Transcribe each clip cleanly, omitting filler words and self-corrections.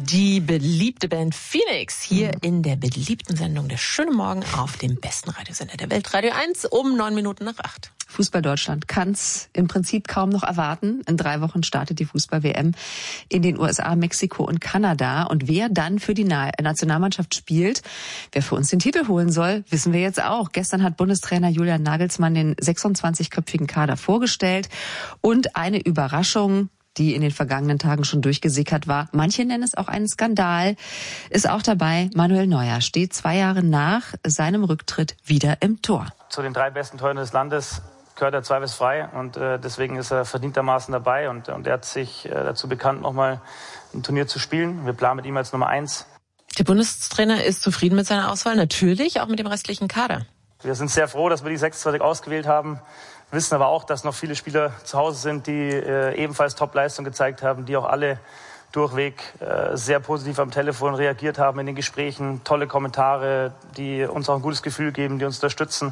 Die beliebte Band Phoenix hier in der beliebten Sendung Der schöne Morgen auf dem besten Radiosender der Welt, Radio 1, um 8:09. Fußball Deutschland kann's im Prinzip kaum noch erwarten. In 3 Wochen startet die Fußball-WM in den USA, Mexiko und Kanada. Und wer dann für die Nationalmannschaft spielt, wer für uns den Titel holen soll, wissen wir jetzt auch. Gestern hat Bundestrainer Julian Nagelsmann den 26-köpfigen Kader vorgestellt. Und eine Überraschung, die in den vergangenen Tagen schon durchgesickert war. Manche nennen es auch einen Skandal. Ist auch dabei, Manuel Neuer steht 2 Jahre nach seinem Rücktritt wieder im Tor. Zu den 3 besten Torhütern des Landes gehört er zweifelsfrei und deswegen ist er verdientermaßen dabei und er hat sich dazu bekannt, nochmal ein Turnier zu spielen. Wir planen mit ihm als Nummer 1. Der Bundestrainer ist zufrieden mit seiner Auswahl, natürlich auch mit dem restlichen Kader. Wir sind sehr froh, dass wir die 26 ausgewählt haben. Wissen aber auch, dass noch viele Spieler zu Hause sind, die ebenfalls Top-Leistung gezeigt haben, die auch alle durchweg sehr positiv am Telefon reagiert haben in den Gesprächen. Tolle Kommentare, die uns auch ein gutes Gefühl geben, die uns unterstützen.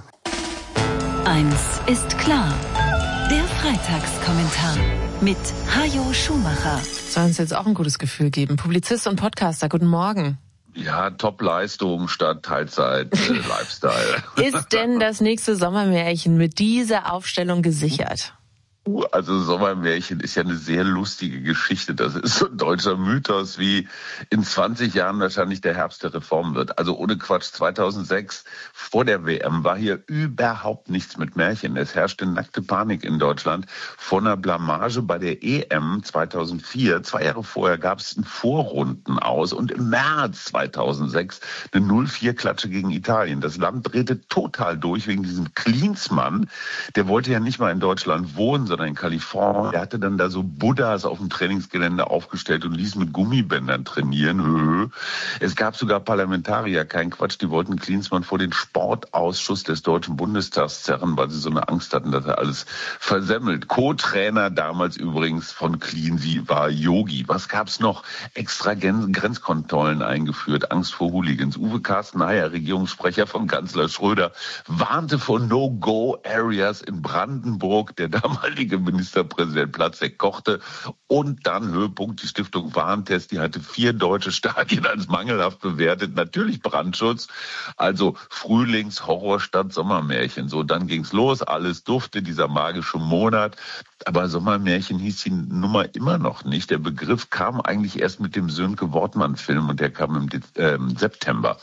Eins ist klar, der Freitagskommentar mit Hajo Schumacher. Soll uns jetzt auch ein gutes Gefühl geben. Publizist und Podcaster, guten Morgen. Ja, Top-Leistung statt Teilzeit-Lifestyle. Ist denn das nächste Sommermärchen mit dieser Aufstellung gesichert? Also Sommermärchen ist ja eine sehr lustige Geschichte. Das ist so ein deutscher Mythos, wie in 20 Jahren wahrscheinlich der Herbst der Reform wird. Also ohne Quatsch, 2006 vor der WM war hier überhaupt nichts mit Märchen. Es herrschte nackte Panik in Deutschland vor einer Blamage bei der EM 2004. 2 Jahre vorher gab es ein Vorrunden aus und im März 2006 eine 0-4-Klatsche gegen Italien. Das Land drehte total durch wegen diesem Klinsmann. Der wollte ja nicht mal in Deutschland wohnen, sondern in Kalifornien. Er hatte dann da so Buddhas auf dem Trainingsgelände aufgestellt und ließ mit Gummibändern trainieren. Es gab sogar Parlamentarier, kein Quatsch, die wollten Klinsmann vor den Sportausschuss des Deutschen Bundestags zerren, weil sie so eine Angst hatten, dass er alles versemmelt. Co-Trainer damals übrigens von Cleansy war Yogi. Was gab's noch? Extra Grenzkontrollen eingeführt, Angst vor Hooligans. Uwe Carstenmeier, Regierungssprecher von Kanzler Schröder, warnte vor No-Go-Areas in Brandenburg. Der damalige Ministerpräsident Platzek kochte und dann Höhepunkt die Stiftung Warentest, die hatte 4 deutsche Stadien als mangelhaft bewertet, natürlich Brandschutz, also Frühlings-Horror statt Sommermärchen. So, dann ging's los, alles dufte, dieser magische Monat, aber Sommermärchen hieß die Nummer immer noch nicht. Der Begriff kam eigentlich erst mit dem Sönke-Wortmann-Film und der kam im September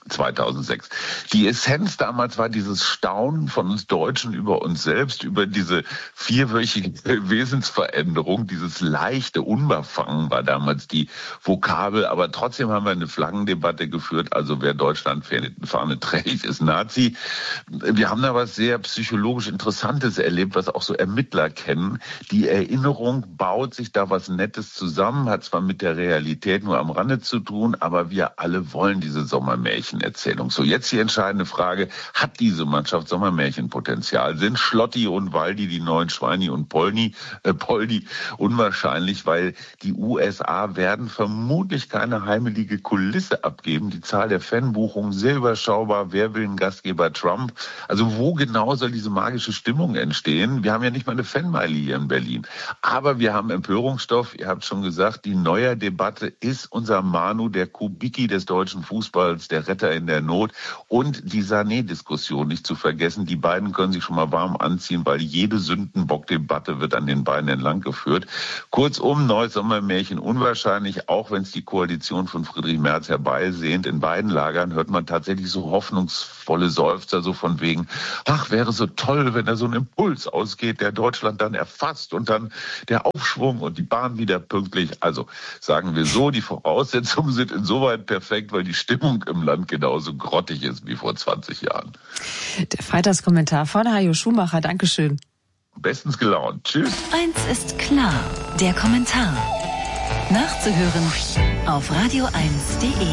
2006. Die Essenz damals war dieses Staunen von uns Deutschen über uns selbst, über diese 4-wöchige Wesensveränderung, dieses leichte Unbefangen war damals die Vokabel, aber trotzdem haben wir eine Flaggendebatte geführt, also wer Deutschland-Fahne trägt, ist Nazi. Wir haben da was sehr psychologisch Interessantes erlebt, was auch so Ermittler kennen. Die Erinnerung baut sich da was Nettes zusammen, hat zwar mit der Realität nur am Rande zu tun, aber wir alle wollen diese Sommermärchen. Erzählung. So, jetzt die entscheidende Frage, hat diese Mannschaft Sommermärchenpotenzial? Sind Schlotti und Waldi, die neuen Schweini und Poldi, unwahrscheinlich, weil die USA werden vermutlich keine heimelige Kulisse abgeben. Die Zahl der Fanbuchungen sehr überschaubar. Wer will einen Gastgeber Trump? Also wo genau soll diese magische Stimmung entstehen? Wir haben ja nicht mal eine Fanmeile hier in Berlin. Aber wir haben Empörungsstoff. Ihr habt schon gesagt, die Neuer-Debatte ist unser Manu, der Kubicki des deutschen Fußballs, der Retter in der Not und die Sané-Diskussion nicht zu vergessen. Die beiden können sich schon mal warm anziehen, weil jede Sündenbock-Debatte wird an den beiden entlang geführt. Kurzum, neues Sommermärchen unwahrscheinlich, auch wenn es die Koalition von Friedrich Merz herbeisehnt. In beiden Lagern hört man tatsächlich so hoffnungsvolle Seufzer, so von wegen, ach, wäre so toll, wenn da so ein Impuls ausgeht, der Deutschland dann erfasst und dann der Aufschwung und die Bahn wieder pünktlich. Also sagen wir so, die Voraussetzungen sind insoweit perfekt, weil die Stimmung im Land genauso grottig ist wie vor 20 Jahren. Der Freitagskommentar von Hajo Schumacher. Dankeschön. Bestens gelaunt. Tschüss. Eins ist klar, der Kommentar. Nachzuhören auf radio1.de.